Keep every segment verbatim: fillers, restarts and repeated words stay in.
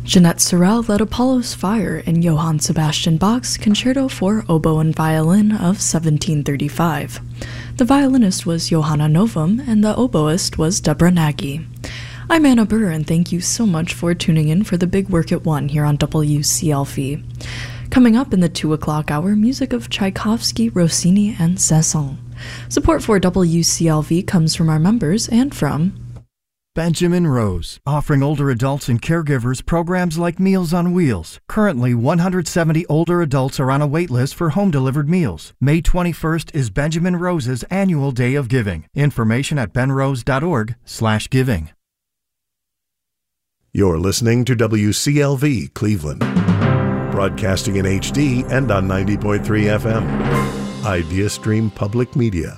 Jeanette Sorel led Apollo's Fire in Johann Sebastian Bach's Concerto for Oboe and Violin of seventeen thirty-five. The violinist was Johanna Novum, and the oboist was Deborah Nagy. I'm Anna Burr, and thank you so much for tuning in for the Big Work at One here on W C L V. Coming up in the two o'clock hour, music of Tchaikovsky, Rossini, and Saint-Saëns. Support for W C L V comes from our members and from Benjamin Rose, offering older adults and caregivers programs like Meals on Wheels. Currently, one hundred seventy older adults are on a wait list for home-delivered meals. May twenty-first is Benjamin Rose's annual Day of Giving. Information at benrose.org slash giving. You're listening to W C L V Cleveland, broadcasting in H D and on ninety point three F M. IdeaStream Public Media.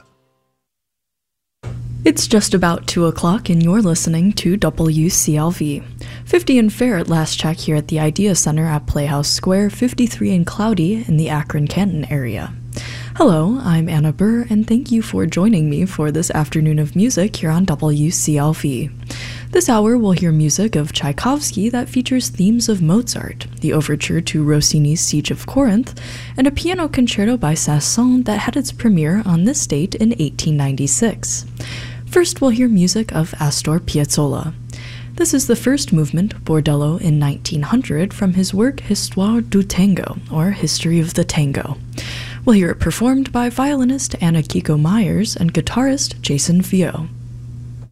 It's just about two o'clock and you're listening to W C L V. fifty and fair at last check here at the Idea Center at Playhouse Square, fifty-three and cloudy in the Akron-Canton area. Hello, I'm Anna Burr, and thank you for joining me for this afternoon of music here on W C L V. This hour we'll hear music of Tchaikovsky that features themes of Mozart, the overture to Rossini's Siege of Corinth, and a piano concerto by Saint-Saëns that had its premiere on this date in eighteen ninety-six. First, we'll hear music of Astor Piazzolla. This is the first movement, Bordello, in nineteen hundred, from his work Histoire du Tango, or History of the Tango. We'll hear it performed by violinist Anna Kiko Myers and guitarist Jason Vio.